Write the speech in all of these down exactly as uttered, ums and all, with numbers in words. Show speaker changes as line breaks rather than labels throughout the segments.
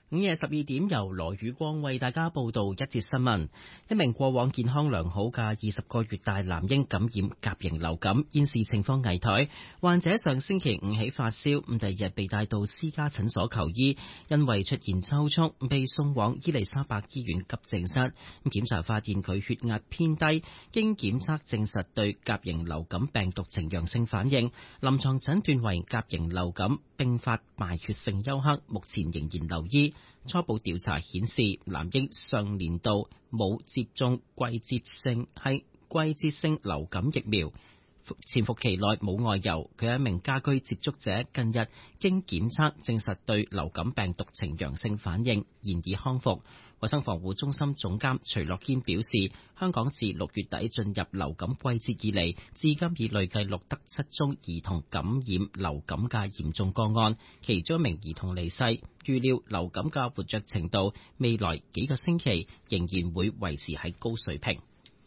午夜十二點，由羅宇光為大家報道一節新聞。一名過往健康良好嘅二十個月大男嬰感染甲型流感，現時情況危殆。患者上星期五起發燒，咁第二日被帶到私家診所求醫，因為出現抽搐，被送往伊利沙伯醫院急症室。檢查發現佢血壓偏低，經檢測證實對甲型流感病毒呈陽性反應，臨床診斷為甲型流感併發敗血性休克，目前仍然留醫。初步調查顯示，男嬰上年度冇接種季節性係季節性流感疫苗，潛伏期內冇外遊。佢係一名家居接觸者，近日經檢測證實對流感病毒呈陽性反應，現已康復。衛生防護中心總監徐樂堅表示，香港自六月底進入流感季節以嚟，至今已累計錄得七宗兒童感染流感嘅嚴重個案，其中一名兒童離世。預料流感嘅活躍程度未來幾個星期仍然會維持喺高水平。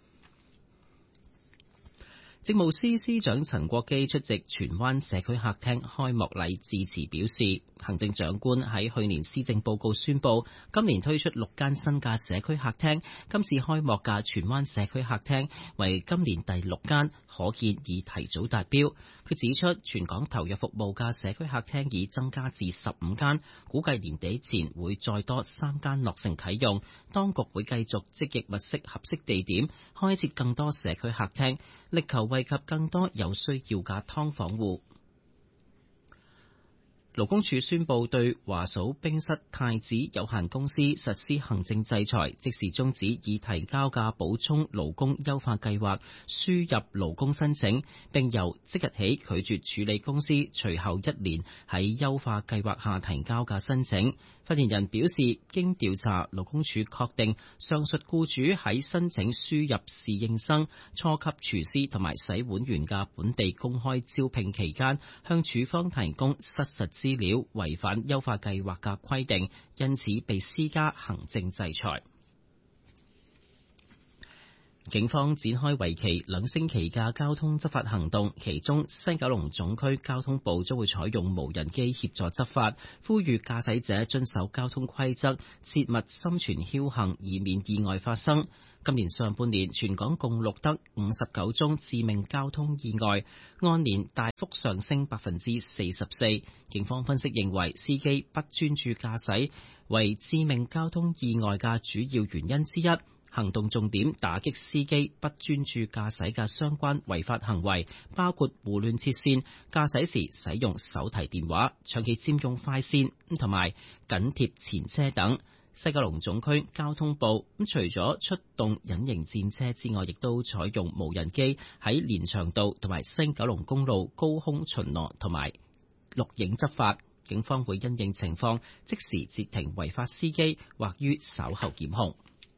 政務司司長陳國基出席荃灣社區客廳開幕禮致辭表示，行政長官喺去年施政報告宣布，今年推出六間新嘅社區客廳，今次開幕嘅荃灣社區客廳為今年第六間，可見已提早達標。佢指出，全港投入服務嘅社區客廳已增加至十五間，估計年底前會再多三間落成啟用。當局會繼續積極物色合適地點，開設更多社區客廳，力求惠及更多有需要嘅劏房戶。勞工處宣布對華嫂冰室太子有限公司實施行政制裁，即時終止已提交嘅補充勞工優化計劃輸入勞工申請，並由即日起拒絕處理公司隨後一年喺優化計劃下提交嘅申請。發言人表示，經調查，勞工處確定上述僱主喺申請輸入侍應生、初級廚師同埋洗碗員嘅本地公開招聘期間，向處方提供失實資料，違反優化計劃嘅規定，因此被施加行政制裁。警方展開為期兩星期嘅交通執法行動，其中西九龍總區交通部將會採用無人機協助執法，呼籲駕駛者遵守交通規則，切勿心存僥倖，以免意外發生。今年上半年，全港共錄得五十九宗致命交通意外，按年大幅上升百分之四十四。警方分析認為，司機不專注駕駛為致命交通意外嘅主要原因之一。行動重點打擊司機不專注駕駛嘅相關違法行為，包括胡亂切線、駕駛時使用手提電話、長期佔用快線同埋緊貼前車等。西九龍總區交通部咁除咗出動隱形戰車之外，亦都採用無人機喺連翔道同埋西九龍公路高空巡邏同埋錄影執法。警方會因應情況即時截停違法司機，或於稍後檢控。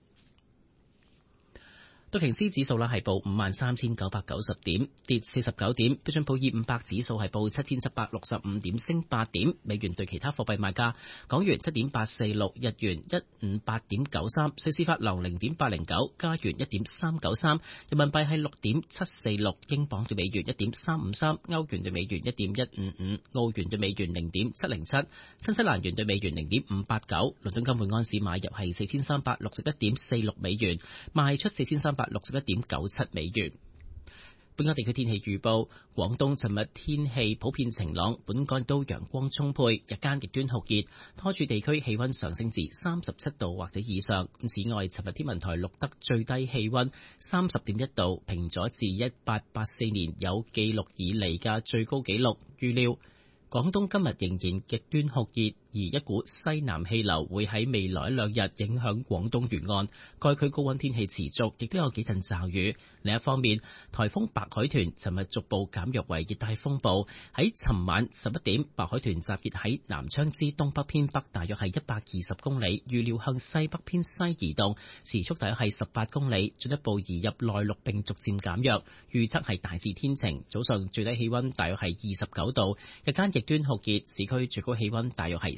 道瓊斯指數啦係報五萬三千九百九十點，跌四十九點。標準普爾五百指數係報七千七百六十五點，升八點。美元對其他貨幣賣價：港元七點八四六，日元一五八點九三，瑞士法郎零點八零九，加元一點三九三，人民幣係六點七四六，英鎊對美元一點三五三，歐元對美元一點一五五，澳元對美元零點七零七，新西蘭元對美元零點五八九。倫敦金每安士買入係四千三百六十一點四六美元，賣出四千三百六十一點九七美元。本港地區天氣預報：廣東尋日天氣普遍晴朗，本港都陽光充沛，日間極端酷熱，多處地區氣溫上升至三十七度或者以上。此外，尋日天文台錄得最低氣溫三十點一度，平咗自一八八四年有記錄以嚟嘅最高紀錄。預料廣東今日仍然極端酷熱，而一股西南氣流會喺未來兩日影響廣東沿岸，該區高溫天氣持續，亦都有幾陣驟雨。另一方面，颱風白海豚尋日逐步減弱為熱帶風暴，喺尋晚十一點，白海豚集結喺南昌之東北偏北，大約係一百二十公里，預料向西北偏西移動，時速大約係十八公里，進一步移入內陸並逐漸減弱。預測係大致天晴，早上最低氣溫大約係二十九度，日間極端酷熱，市區最高氣溫大約係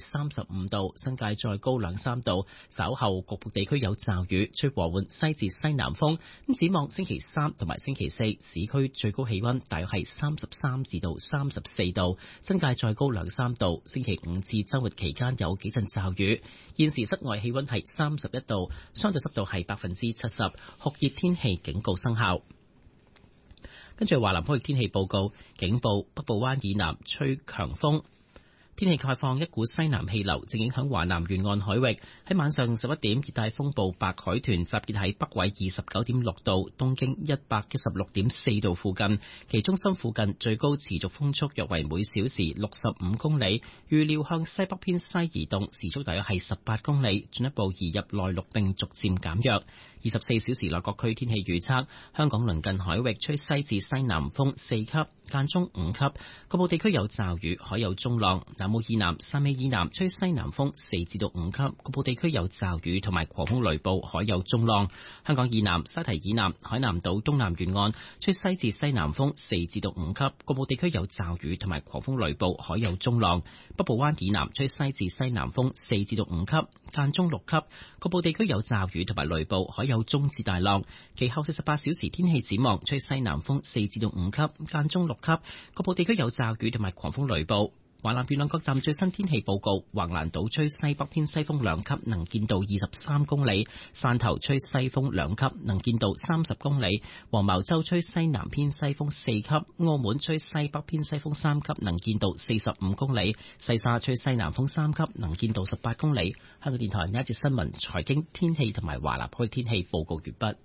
三十五度，新界再高兩三度。稍後局部地區有驟雨，吹和緩西至西南風。咁展望星期三同埋星期四，市區最高氣溫大約係三十三至到三十四度，新界再高兩三度。星期五至周末期間有幾陣驟雨。現時室外氣溫係三十一度，相對濕度係百分之七十，酷熱天氣警告生效。跟住華南海域天氣報告，警報北部灣以南吹強風。天氣概況，一股西南氣流正影響華南沿岸海域。喺晚上十一點，熱帶風暴白海豚集結喺北緯二十九點六度、東經一百一十六點四度附近，其中心附近最高持續風速約為每小時六十五公里，預料向西北偏西移動，時速大約係十八公里，進一步移入內陸並逐漸減弱。二十四小時內各區天氣預測：香港鄰近海域吹西至西南風四級，間中五級，局部地區有驟雨，海有中浪。南澳以南、汕尾以南吹西南風四至到五級，局部地區有驟雨同埋狂風雷暴，海有中浪。香港以南、沙堤以南、海南島東南沿岸吹西至西南風四至到五級，局部地區有驟雨同埋狂風雷暴，海有中浪。北部灣以南吹西至西南風四至到五級，間中六級，局部地區有驟雨同埋雷暴，海有中至大浪。其後四十八小時天氣展望，吹西南風四至到五級，間中六級，局部地區有驟雨同埋狂風雷暴。華南沿岸各站最新天氣報告：橫瀾島吹西北偏西風兩級，能見度二十三公里；汕頭吹西風兩級，能見度三十公里；黃茅洲吹西南偏西風四級；澳門吹西北偏西風三級，能見度四十五公里；西沙吹西南風三級，能見度十八公里。香港電台呢一節新聞、財經、天氣同埋華南區天氣報告完畢。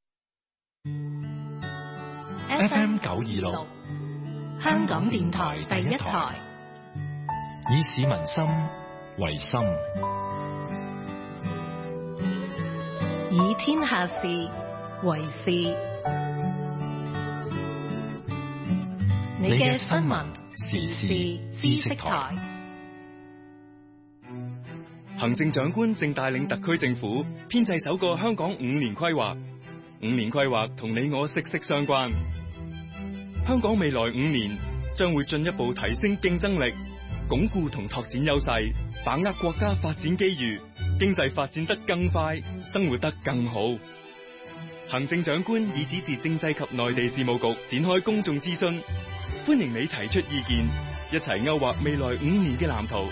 F M 九二六，香港電台第一台。以市民心為心，
以天下事為事。你嘅新聞時事知識台。
行政長官正帶領特區政府編製首個香港五年規劃，五年規劃同你我息息相關。香港未來五年將會進一步提升競爭力，鞏固同拓展優勢，把握國家發展機遇，經濟發展得更快，生活得更好。行政長官已指示政制及內地事務局展開公眾諮詢，歡迎你提出意見，一齊勾畫未來五年嘅藍圖。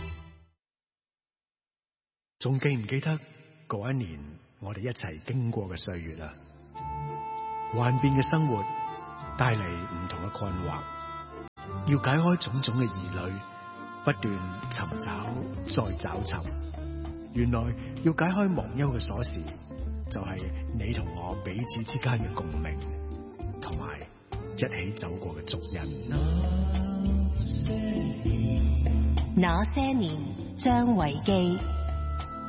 仲記唔記得嗰一年我哋一齊經過嘅歲月啊？幻變嘅生活帶嚟唔同嘅困惑，要解開種種嘅疑慮，不斷尋找再找尋，原來要解開忘憂嘅鎖匙，就係你同我彼此之間嘅共鳴，同埋一起走過嘅足印。
那些年，張維基。